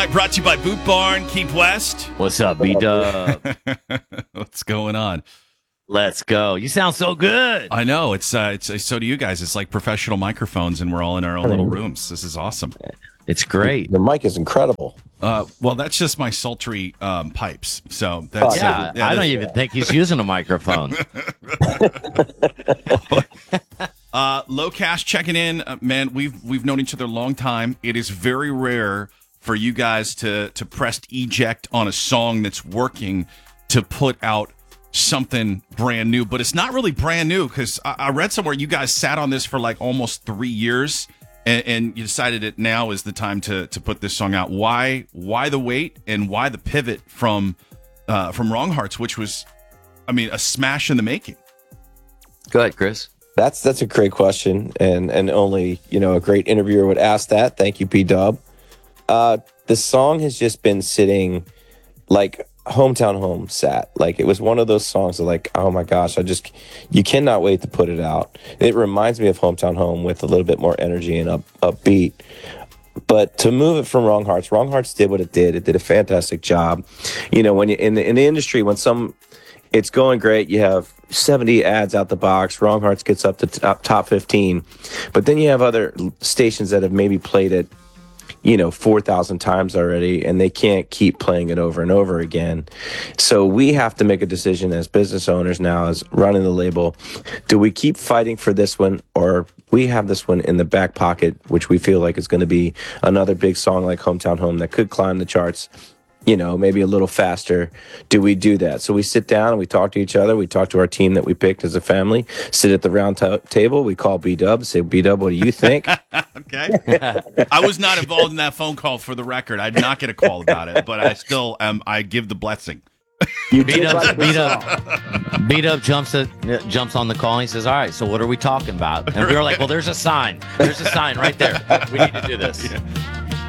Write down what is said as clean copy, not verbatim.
Brought to you by Boot Barn, Keep West. What's up, B-Dub? What's going on? Let's go. You sound so good. I know. It's so do you guys. It's like professional microphones, and we're all in our own little rooms. This is awesome. It's great. The mic is incredible. Well, that's just my sultry pipes. So that's Yeah, I don't even think he's using a microphone. Low Cash checking in, man. We've known each other a long time. It is very rare for you guys to press eject on a song that's working to put out something brand new. But it's not really brand new because I read somewhere you guys sat on this for like almost 3 years, and you decided that now is the time to put this song out. Why the wait, and why the pivot from Wrong Hearts, which was, I mean, a smash in the making? Go ahead, Chris. That's a great question, and only a great interviewer would ask that. Thank you, P-Dub. The song has just been sitting like Hometown Home sat. Like, it was one of those songs that, like, oh my gosh, you cannot wait to put it out. It reminds me of Hometown Home with a little bit more energy and upbeat. But to move it from Wrong Hearts did what it did. It did a fantastic job. When you in the industry, when it's going great, you have 70 ads out the box. Wrong Hearts gets up to top 15. But then you have other stations that have maybe played it 4,000 times already, and they can't keep playing it over and over again. So we have to make a decision as business owners now, as running the label. Do we keep fighting for this one, or we have this one in the back pocket, which we feel like is going to be another big song like Hometown Home that could climb the charts, maybe a little faster? Do we do that? So we sit down and we talk to each other. We talk to our team that we picked as a family, sit at the round table. We call B-Dub, say, B-Dub, what do you think? Okay. I was not involved in that phone call, for the record. I did not get a call about it, but I still I give the blessing. B-Dub jumps on the call and he says, all right, so what are we talking about? And we were like, well, there's a sign. There's a sign right there. We need to do this. Yeah.